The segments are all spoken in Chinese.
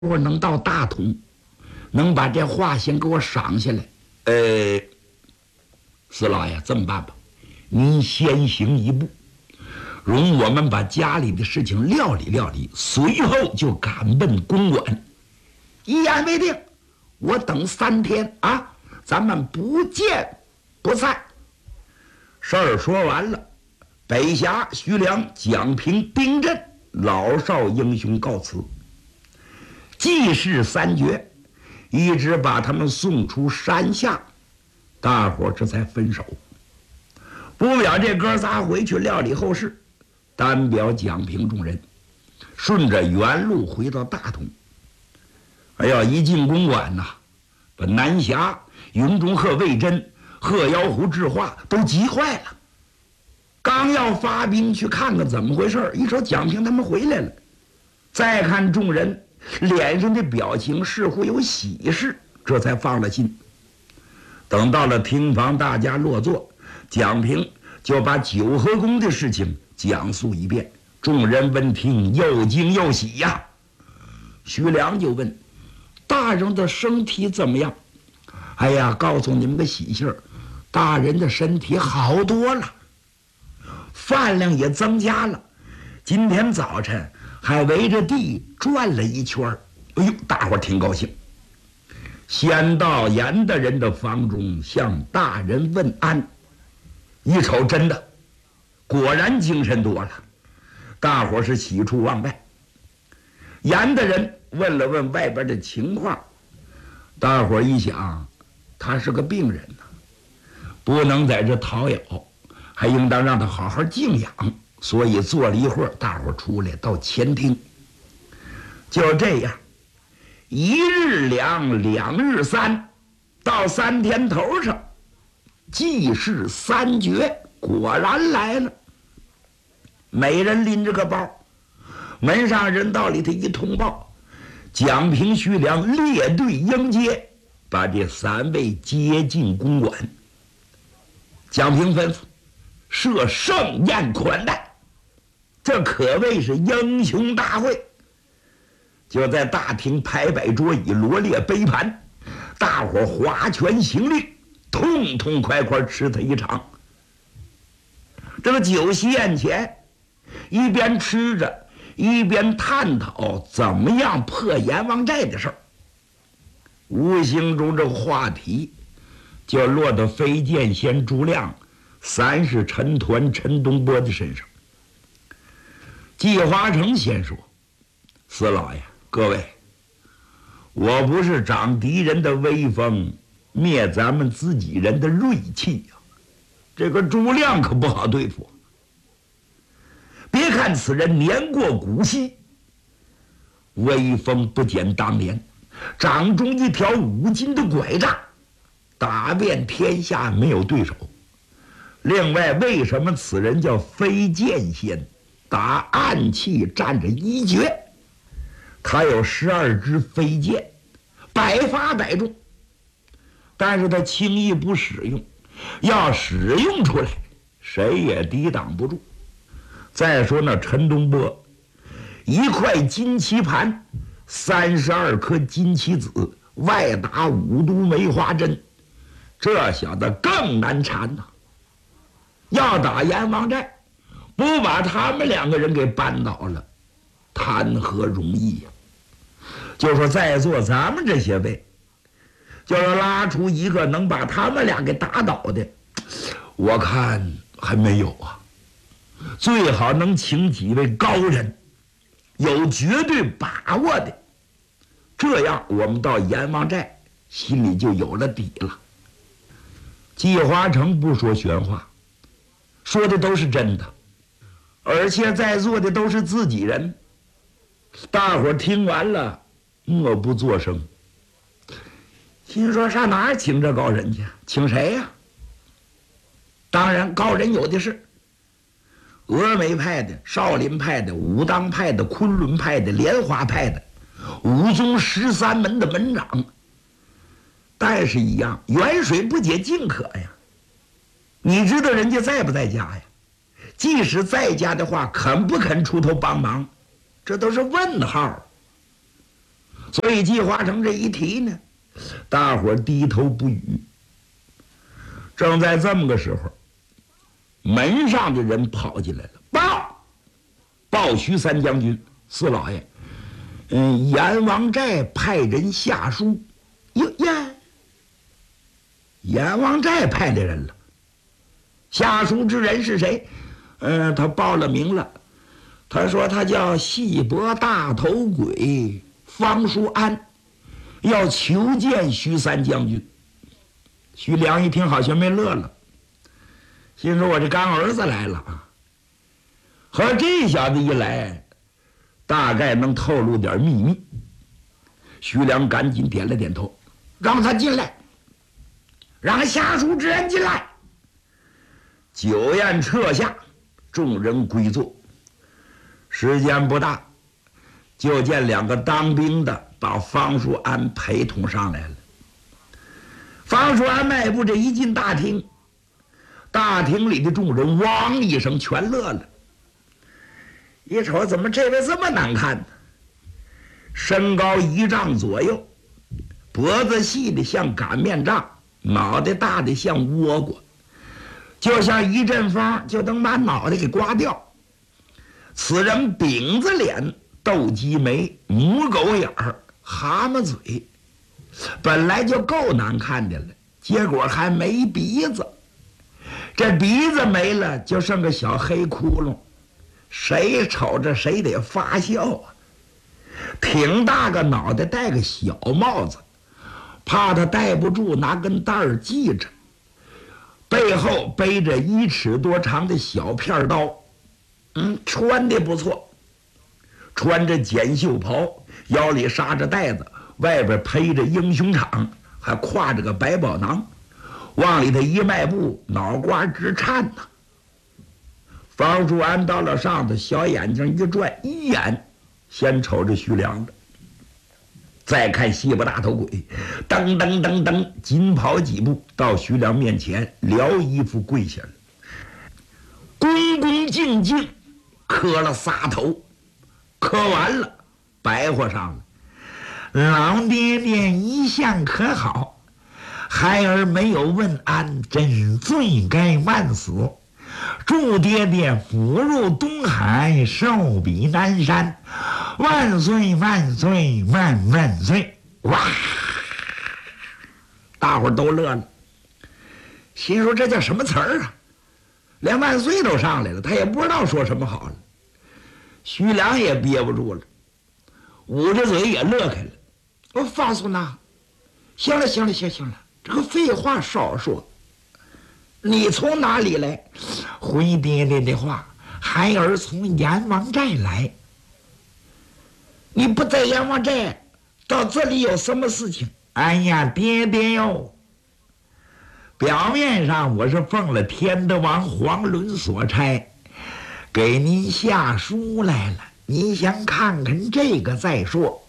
我能到大同，能把这话先给我赏下来。四老爷，这么办吧，您先行一步，容我们把家里的事情料理料理，随后就赶奔公馆。一言为定，我等3天啊，咱们不见不散。事儿说完了，北峡、徐良、蒋平、丁震老少英雄告辞。济世3绝，一直把他们送出山下，大伙这才分手。不表这哥仨回去料理后事，单表蒋平众人顺着原路回到大同。哎呀，一进公馆呐，把南侠、云中鹤、魏征、鹤妖狐智化都急坏了。刚要发兵去看看怎么回事，一瞅蒋平他们回来了，再看众人脸上的表情似乎有喜事，这才放了心。等到了厅房，大家落座，蒋平就把九河宫的事情讲述一遍，众人闻听又惊又喜呀。徐良就问：大人的身体怎么样？哎呀，告诉你们个喜信儿，大人的身体好多了，饭量也增加了，今天早晨还围着地转了一圈。哎呦，大伙儿挺高兴。先到严大人的房中向大人问安，一瞅真的，果然精神多了，大伙儿是喜出望外。严大人问了问外边的情况，大伙儿一想，他是个病人呢，不能在这讨咬，还应当让他好好静养，所以坐了一会儿，大伙儿出来到前厅。就这样，1日2，2日3，到3天头上，济世3绝果然来了。每人拎着个包，门上人道里头一通报，蒋平、徐良列队迎接，把这3位接进公馆。蒋平吩咐设盛宴款待，这可谓是英雄大会。就在大厅排摆桌椅，罗列杯盘，大伙划拳行令，痛痛快快吃他一场。这个酒席宴前，一边吃着一边探讨怎么样破阎王寨的事儿。无形中这个话题就落到飞剑仙朱亮、3世陈抟陈东波的身上。季华成先说：四老爷，各位，我不是长敌人的威风，灭咱们自己人的锐气呀。这个朱亮可不好对付。别看此人年过古稀，威风不减当年，掌中一条5斤的拐杖，打遍天下没有对手。另外，为什么此人叫飞剑仙？打暗器占着1绝，他有12支飞剑，百发百中，但是他轻易不使用，要使用出来，谁也抵挡不住。再说那陈东波，一块金棋盘，32颗金棋子，外打5毒梅花针，这小子更难缠呐。要打阎王寨，不把他们2个人给扳倒了，谈何容易呀？就说在座咱们这些位，就是拉出一个能把他们俩给打倒的，我看还没有啊。最好能请几位高人，有绝对把握的，这样我们到阎王寨心里就有了底了。季华成不说玄话，说的都是真的，而且在座的都是自己人。大伙儿听完了，默不作声，心说上哪儿请这高人去？请谁呀？当然高人有的是，峨眉派的、少林派的、武当派的、昆仑派的、莲花派的，5宗13门的门长。但是一样，远水不解近渴呀。你知道人家在不在家呀？即使在家的话，肯不肯出头帮忙，这都是问号。 所以计划成这一提呢，大伙低头不语。正在这么个时候，门上的人跑进来了，报徐三将军，四老爷，阎王寨派人下书。阎王寨派的人了。下书之人是谁？他报了名了。他说他叫细脖大头鬼方叔安，要求见徐三将军。徐良一听好像没乐了，心说我这干儿子来了啊。和这小子一来，大概能透露点秘密。徐良赶紧点了点头，让他进来，让下书之人进来。酒宴撤下，众人归坐。时间不大，就见两个当兵的把方叔安陪同上来了。方叔安迈步这一进大厅，大厅里的众人汪一声全乐了。一瞅，怎么这位这么难看呢？身高1丈左右，脖子细的像擀面杖，脑袋大的像倭瓜，就像一阵风就能把脑袋给刮掉。此人饼子脸、斗鸡眉、母狗眼儿、蛤蟆嘴，本来就够难看的了，结果还没鼻子。这鼻子没了，就剩个小黑窟窿，谁瞅着谁得发笑啊！挺大个脑袋，戴个小帽子，怕他戴不住，拿根带儿系着。背后背着1尺多长的小片刀，穿的不错，穿着剪袖袍，腰里扎着带子，外边披着英雄氅，还挎着个百宝囊，往里头一迈步，脑瓜直颤呐。方叔安到了上头，小眼睛一转，一眼先瞅着徐良的，再看细脖大头鬼，噔噔噔噔紧跑几步到徐良面前，撩衣服跪下了，恭恭敬敬磕了仨头，磕完了白话上了：老爹爹一向可好？孩儿没有问安，真罪该万死。祝爹爹福入东海，寿比南山，万岁万岁万万岁！哇！大伙儿都乐了，心说这叫什么词儿啊？连万岁都上来了，他也不知道说什么好了。徐良也憋不住了，捂着嘴也乐开了。我方叔呢？行了，这个废话少说。你从哪里来？回爹爹的话，孩儿从阎王寨来。你不在阎王寨，到这里有什么事情？哎呀，爹爹哟！表面上我是奉了天德王黄伦所差，给您下书来了。您先看看这个再说。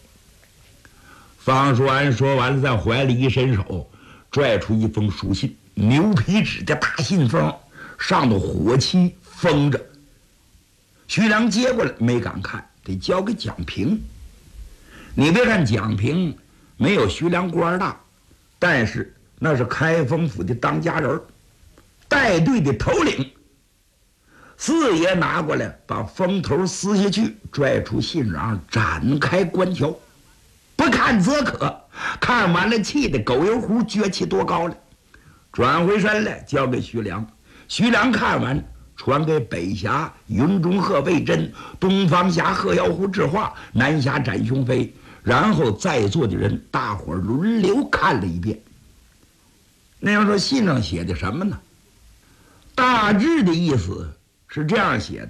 方叔安说完了，在怀里一伸手，拽出一封书信，牛皮纸的大信封，上头火漆封着。徐良接过来没敢看，得交给蒋平。你别看蒋平没有徐良官大，但是那是开封府的当家人，带队的头领。四爷拿过来，把封头撕下去，拽出信瓤，展开观瞧。不看则可，看完了气得狗油壶撅起多高了。转回身来交给徐良，徐良看完传给北峡云中鹤魏真，东方峡鹤妖狐智化，南峡展雄飞，然后在座的人大伙儿轮流看了一遍。那样说信上写的什么呢？大致的意思是这样写的：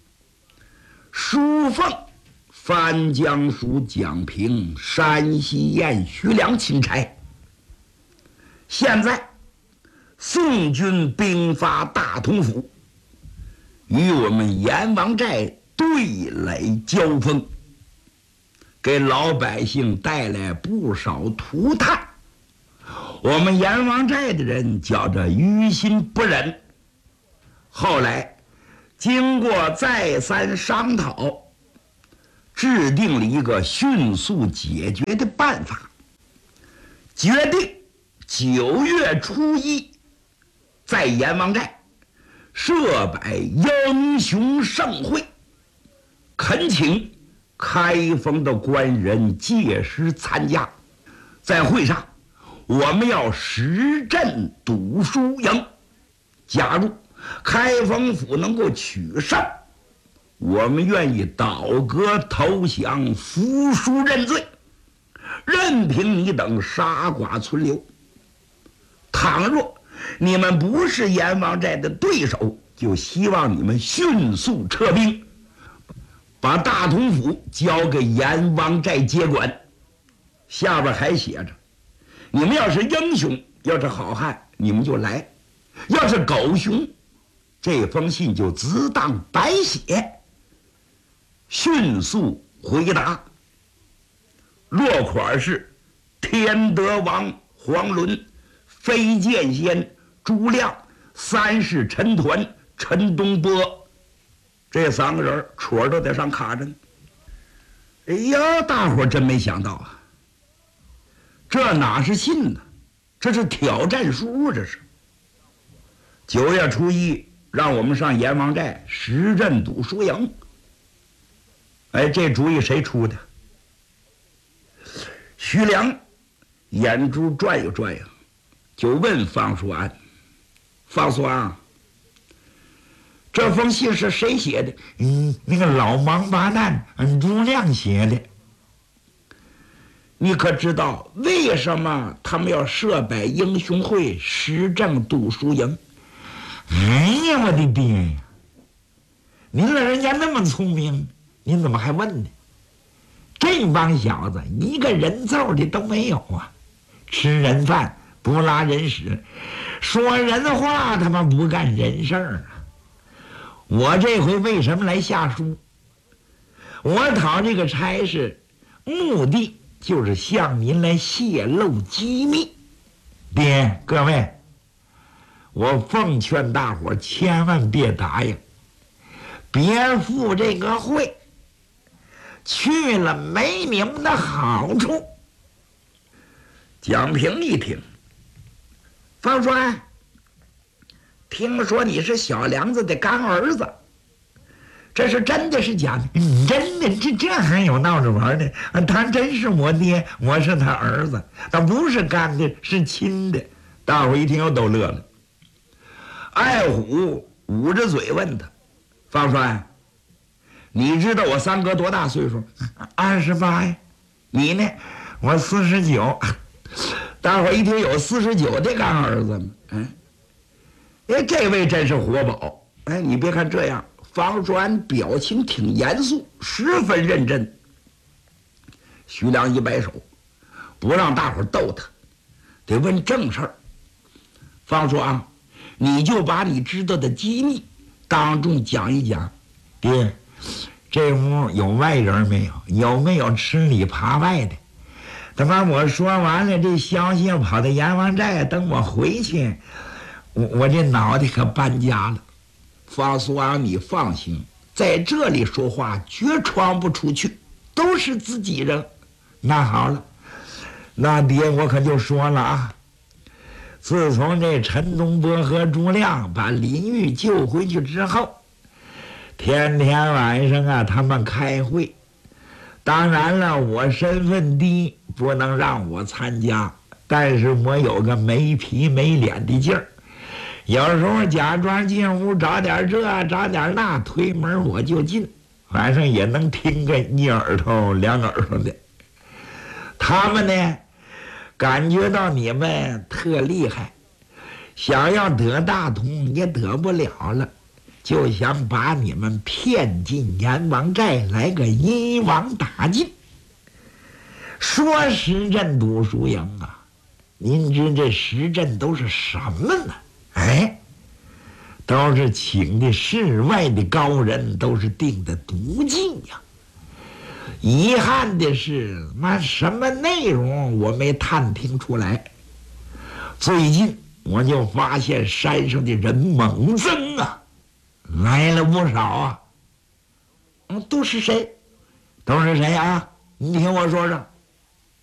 书奉番江属蒋平，山西堰徐良钦差。现在宋军兵发大同府，与我们阎王寨对垒交锋，给老百姓带来不少涂炭。我们阎王寨的人觉着于心不忍，后来经过再三商讨， 制定了一个迅速解决的办法，决定9月初1在阎王寨设摆英雄盛会，恳请开封的官人届时参加。在会上，我们要实镇赌输赢，假如开封府能够取胜，我们愿意倒戈投降，服输认罪，任凭你等杀剐存留。倘若你们不是阎王寨的对手，就希望你们迅速撤兵，把大同府交给阎王寨接管。下边还写着，你们要是英雄，要是好汉，你们就来；要是狗熊，这封信就自当白写。迅速回答。落款是天德王黄伦、飞剑仙朱亮、三世陈团陈东波，这3个人戳都得上卡着呢。哎呀，大伙真没想到啊！这哪是信呢？这是挑战书，这是。9月初1，让我们上阎王寨实镇赌输赢。哎，这主意谁出的？徐良眼珠转悠转悠，就问方叔安：“方叔安，这封信是谁写的？”“ 那个老王八蛋朱亮写的。”“ 你可知道为什么他们要设摆英雄会，实证赌输赢？”“ 哎呀，我的爹呀！您老人家那么聪明，您怎么还问呢？这帮小子一个人揍的都没有啊！吃人饭不拉人屎，说人话他妈不干人事儿啊！我这回为什么来下书？我讨这个差事，目的就是向您来泄露机密。爹，各位，我奉劝大伙千万别答应，别赴这个会，去了没你们的好处。” 蒋平一听，方叔安，听说你是小梁子的干儿子，这是真的是假的？ 真的，这还有闹着玩的？他真是我爹，我是他儿子，他不是干的，是亲的。 大伙一听又都乐了。爱虎捂着嘴问他：“方叔安，你知道我三哥多大岁数 ？”“28呀。”“ 你呢？”“ 我49。” 大伙一听有49的干儿子吗？哎，这位真是活宝。哎，你别看这样，方叔安表情挺严肃，十分认真。徐良一摆手，不让大伙逗他，得问正事儿。方叔安，你就把你知道的机密当众讲一讲。 爹，这屋有外人没有？有没有吃里扒外的？他妈我说完了，这消息要跑到阎王寨，等我回去，我这脑袋可搬家了。 方叔安，你放心，在这里说话绝传不出去，都是自己人。 那好了，那爹我可就说了啊，自从这陈东波和朱亮把林玉救回去之后，天天晚上啊他们开会，当然了，我身份低，不能让我参加，但是我有个没皮没脸的劲儿，有时候假装进屋找点这找点那，推门我就进，反正也能听个1耳朵2耳朵的。他们呢感觉到你们特厉害，想要得大同也得不了了，就想把你们骗进阎王寨，来个一网打尽。说实镇赌输赢啊，您知这实镇都是什么呢？哎，都是请的世外的高人，都是定的毒计呀。遗憾的是，什么内容我没探听出来。最近我就发现山上的人猛增啊，来了不少啊。 都是谁？ 都是谁啊？你听我说说。